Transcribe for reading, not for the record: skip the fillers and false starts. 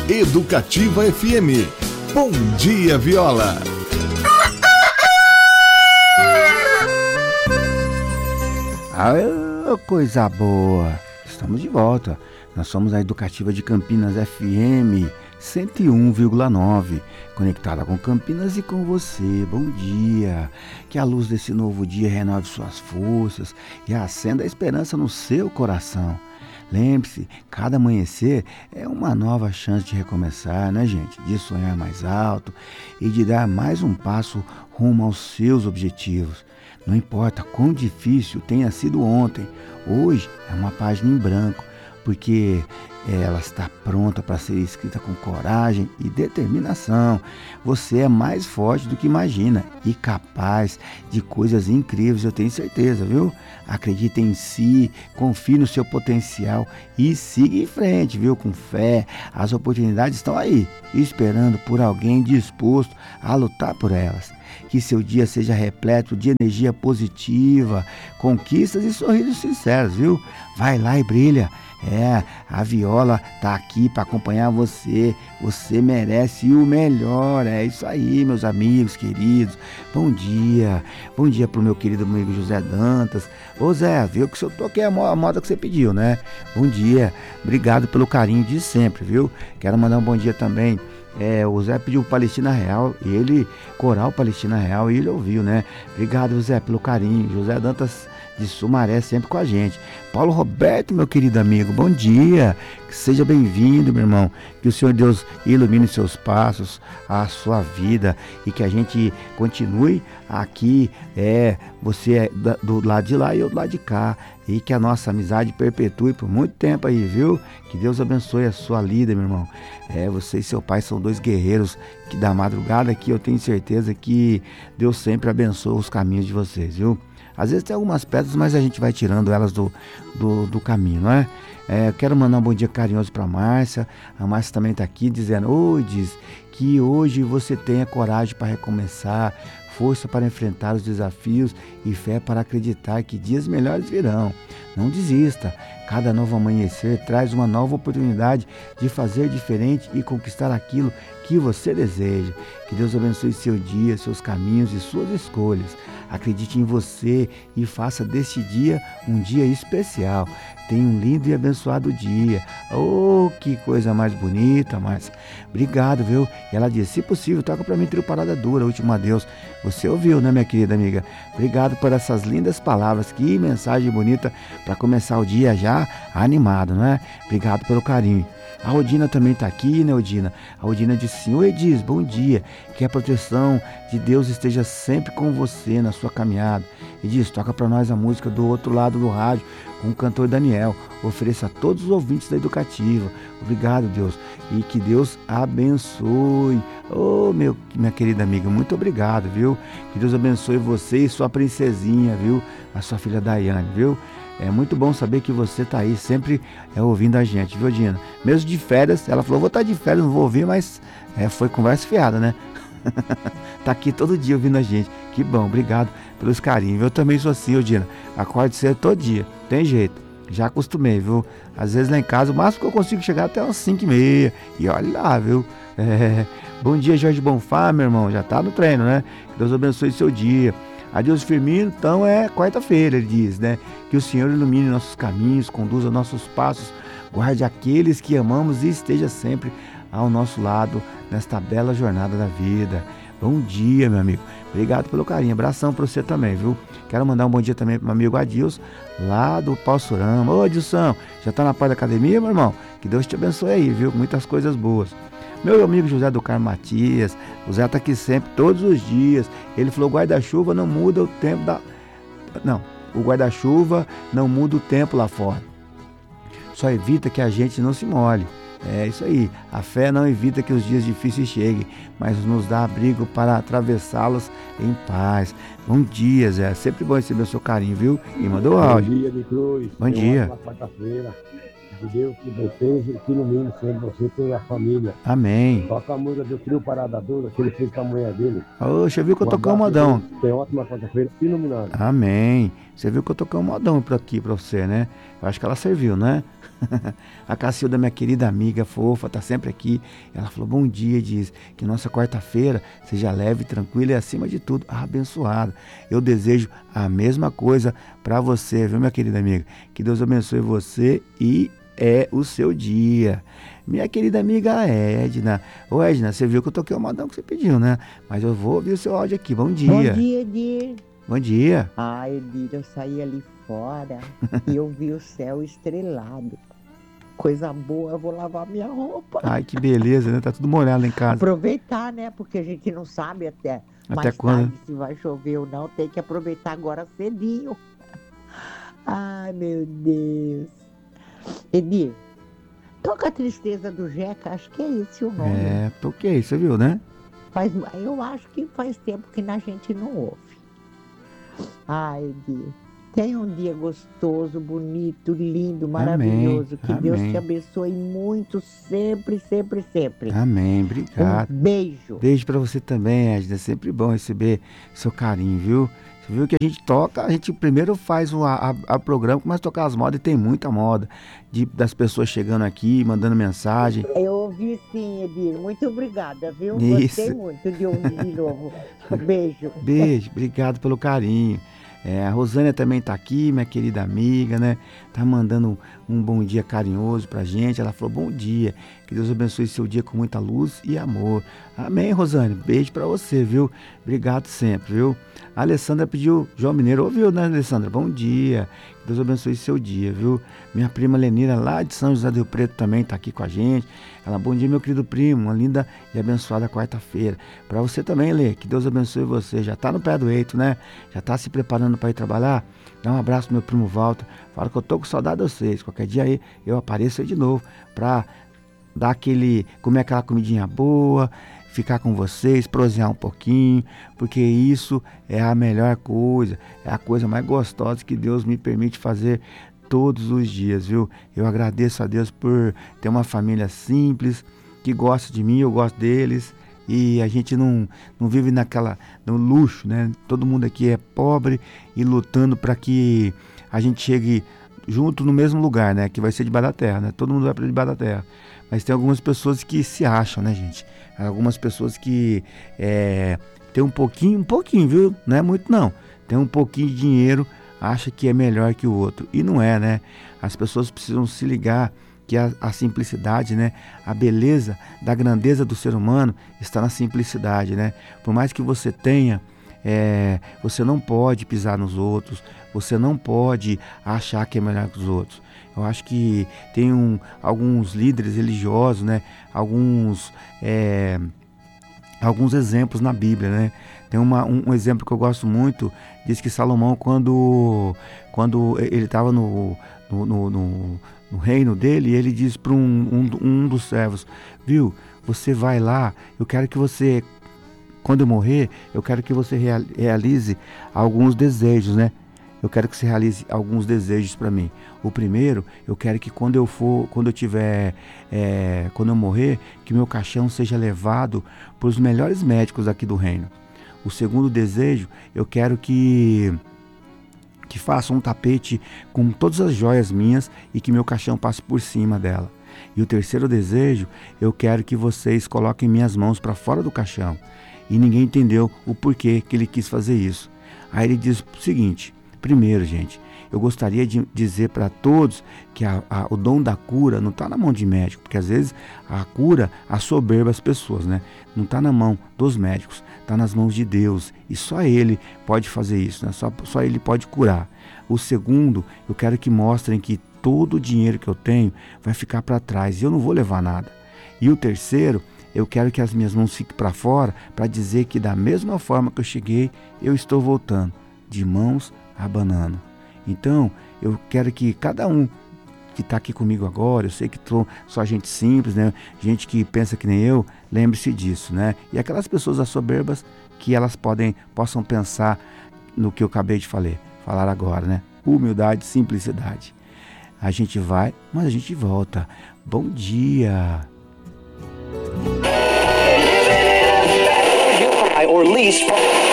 Educativa FM. Bom dia, Viola. Ah, coisa boa. Estamos de volta. Nós somos a Educativa de Campinas FM 101,9, conectada com Campinas e com você. Bom dia. Que a luz desse novo dia renove suas forças e acenda a esperança no seu coração. Lembre-se, cada amanhecer é uma nova chance de recomeçar, né, gente? De sonhar mais alto e de dar mais um passo rumo aos seus objetivos. Não importa quão difícil tenha sido ontem, hoje é uma página em branco, porque ela está pronta para ser escrita com coragem e determinação. Você é mais forte do que imagina e capaz de coisas incríveis, eu tenho certeza, viu? Acredite em si, confie no seu potencial e siga em frente, viu? Com fé, as oportunidades estão aí, esperando por alguém disposto a lutar por elas. Que seu dia seja repleto de energia positiva, conquistas e sorrisos sinceros, viu? Vai lá e brilha. A Viola tá aqui para acompanhar você. Você merece o melhor. É isso aí, meus amigos queridos. Bom dia. Bom dia pro meu querido amigo José Dantas. Ô Zé, viu que eu toquei a moda que você pediu, né? Bom dia. Obrigado pelo carinho de sempre, viu? Quero mandar um bom dia também. O Zé pediu Palestina Real, e ele, coral Palestina Real, e ele ouviu, né? Obrigado, Zé, pelo carinho. José Dantas de Sumaré, sempre com a gente. Paulo Roberto, meu querido amigo, bom dia. Que seja bem-vindo, meu irmão. Que o Senhor Deus ilumine seus passos, a sua vida, e que a gente continue aqui, você do lado de lá e eu do lado de cá. E que a nossa amizade perpetue por muito tempo aí, viu? Que Deus abençoe a sua lida, meu irmão. Você e seu pai são dois guerreiros que da madrugada aqui eu tenho certeza que Deus sempre abençoa os caminhos de vocês, viu? Às vezes tem algumas pedras, mas a gente vai tirando elas do caminho, não é? Quero mandar um bom dia carinhoso para a Márcia. A Márcia também está aqui dizendo, diz que hoje você tenha coragem para recomeçar, força para enfrentar os desafios e fé para acreditar que dias melhores virão. Não desista. Cada novo amanhecer traz uma nova oportunidade de fazer diferente e conquistar aquilo que você deseja. Que Deus abençoe seu dia, seus caminhos e suas escolhas. Acredite em você e faça deste dia um dia especial. Tenha um lindo e abençoado dia. Oh, que coisa mais bonita, Márcia. Obrigado, viu? E ela disse, se possível, toca pra mim Trio Parada Dura, Último Adeus. Você ouviu, né, minha querida amiga? Obrigado por essas lindas palavras. Que mensagem bonita para começar o dia já animado, não é? Obrigado pelo carinho. A Odina também está aqui, né, Odina? A Odina disse assim, oi, Edis, bom dia. Que a proteção de Deus esteja sempre com você na sua caminhada. Edis, toca para nós a música do outro lado do rádio, com o cantor Daniel. Ofereça a todos os ouvintes da Educativa. Obrigado, Deus. E que Deus abençoe. Oh, minha querida amiga, muito obrigado, viu? Que Deus abençoe você e sua princesinha, viu? A sua filha Daiane, viu? É muito bom saber que você tá aí sempre ouvindo a gente, viu, Dina? Mesmo de férias, ela falou, vou estar de férias, não vou ouvir, mas foi conversa fiada, né? Tá aqui todo dia ouvindo a gente. Que bom, obrigado pelos carinhos. Eu também sou assim, Dina. Acordo cedo todo dia, tem jeito. Já acostumei, viu? Às vezes lá em casa, o máximo que eu consigo chegar até umas 5h30. E olha lá, viu? Bom dia, Jorge Bonfá, meu irmão. Já tá no treino, né? Que Deus abençoe seu dia. Adeus, Firmino. Então é quarta-feira, ele diz, né? Que o Senhor ilumine nossos caminhos, conduza nossos passos, guarde aqueles que amamos e esteja sempre ao nosso lado nesta bela jornada da vida. Bom dia, meu amigo. Obrigado pelo carinho. Abração para você também, viu? Quero mandar um bom dia também para meu amigo Adilson, lá do Passorama. Ô, Adilson, já tá na parte da academia, meu irmão? Que Deus te abençoe aí, viu? Muitas coisas boas. Meu amigo José do Carmo Matias, o Zé tá aqui sempre, todos os dias. Ele falou, guarda-chuva não muda o tempo o guarda-chuva não muda o tempo lá fora. Só evita que a gente não se molhe. É isso aí, a fé não evita que os dias difíceis cheguem, mas nos dá abrigo para atravessá-los em paz. Bom dia, Zé, sempre bom receber o seu carinho, viu? E mandou áudio. Bom dia, de Cruz. Bom dia. Quarta-feira. Que Deus te proteja e te ilumine sempre você e toda a família. Amém. Toca a música do trio Parada Dura, que ele fez com a mulher dele. Oxe, viu que eu Um toquei um abraço, modão. tenha ótima quarta-feira, iluminado. Amém. Você viu que eu toquei um modão por aqui pra você, né? Eu acho que ela serviu, né? A Cacilda, minha querida amiga fofa, tá sempre aqui. Ela falou bom dia, diz que nossa quarta-feira seja leve, tranquila e acima de tudo abençoada. Eu desejo a mesma coisa pra você, viu, minha querida amiga? Que Deus abençoe você e é o seu dia. Minha querida amiga Edna. Ô Edna, você viu que eu toquei o modão que você pediu, né? Mas eu vou ouvir o seu áudio aqui. Bom dia. Bom dia, Edir. Bom dia. Ah, Edir, eu saí ali fora e eu vi o céu estrelado. Coisa boa, eu vou lavar minha roupa. Ai, que beleza, né? Tá tudo molhado lá em casa. Aproveitar, né? Porque a gente não sabe até mais quando? tarde se vai chover ou não. Tem que aproveitar agora cedinho. Ai, meu Deus. Edir, toca a Tristeza do Jeca, acho que é esse o nome. É, toquei, você viu, né? Eu acho que faz tempo que a gente não ouve. Ai, Edir, tenha um dia gostoso, bonito, lindo, maravilhoso. Que Deus amém. te abençoe muito, sempre, sempre, sempre. Amém, obrigado. Beijo. Beijo pra você também, Edna. É sempre bom receber seu carinho, viu? Você viu que a gente toca, a gente primeiro faz a programa, começa a tocar as modas e tem muita moda das pessoas chegando aqui, mandando mensagem. Eu ouvi sim, Edir. Muito obrigada, viu? Isso. Gostei muito de ouvir de novo. Beijo. Beijo, obrigado pelo carinho. A Rosânia também tá aqui, minha querida amiga, né? Tá mandando um bom dia carinhoso pra gente. Ela falou bom dia, que Deus abençoe seu dia com muita luz e amor. Amém, Rosânia? Beijo pra você, viu? Obrigado sempre, viu? A Alessandra pediu, João Mineiro, ouviu, né, Alessandra? Bom dia, que Deus abençoe seu dia, viu? Minha prima Lenira, lá de São José do Rio Preto, também tá aqui com a gente. Ela, bom dia, meu querido primo, uma linda e abençoada quarta-feira. Pra você também, Lê, que Deus abençoe você. Já tá no pé do eito, né? Já tá se preparando pra ir trabalhar? Dá um abraço pro meu primo Walter. Fala que eu tô com saudade de vocês. Qualquer dia aí eu apareço aí de novo pra dar comer aquela comidinha boa, ficar com vocês, prosear um pouquinho, porque isso é a melhor coisa, é a coisa mais gostosa que Deus me permite fazer todos os dias, viu? Eu agradeço a Deus por ter uma família simples, que gosta de mim, eu gosto deles, e a gente não vive no luxo, né? Todo mundo aqui é pobre e lutando para que a gente chegue junto no mesmo lugar, né? Que vai ser debaixo da terra, né? Todo mundo vai para debaixo da terra. Mas tem algumas pessoas que se acham, né, gente? Algumas pessoas que tem um pouquinho, viu? Não é muito não. Tem um pouquinho de dinheiro, acha que é melhor que o outro. E não é, né? As pessoas precisam se ligar que a simplicidade, né? A beleza da grandeza do ser humano está na simplicidade, né? Por mais que você tenha, você não pode pisar nos outros, você não pode achar que é melhor que os outros. Eu acho que tem alguns líderes religiosos, né? Alguns exemplos na Bíblia, né? Tem um exemplo que eu gosto muito, diz que Salomão, quando ele estava no reino dele, ele diz para um dos servos, viu, você vai lá, eu quero que você, quando eu morrer, eu quero que você realize alguns desejos, né? Eu quero que você realize alguns desejos para mim. O primeiro, eu quero que quando eu morrer, que meu caixão seja levado para os melhores médicos aqui do reino. O segundo desejo, eu quero que faça um tapete com todas as joias minhas e que meu caixão passe por cima dela. E o terceiro desejo, eu quero que vocês coloquem minhas mãos para fora do caixão. E ninguém entendeu o porquê que ele quis fazer isso. Aí ele diz o seguinte: primeiro, gente, eu gostaria de dizer para todos que o dom da cura não está na mão de médico, porque às vezes a cura assoberba as pessoas, né? Não está na mão dos médicos, está nas mãos de Deus, e só Ele pode fazer isso, né? Só Ele pode curar. O segundo, eu quero que mostrem que todo o dinheiro que eu tenho vai ficar para trás e eu não vou levar nada. E o terceiro, eu quero que as minhas mãos fiquem para fora para dizer que da mesma forma que eu cheguei, eu estou voltando, de mãos abanando. Então, eu quero que cada um que está aqui comigo agora, eu sei que só gente simples, né? Gente que pensa que nem eu, lembre-se disso, né? E aquelas pessoas assoberbas, que elas possam pensar no que eu acabei de falar agora, né? Humildade, simplicidade. A gente vai, mas a gente volta. Bom dia. Or lease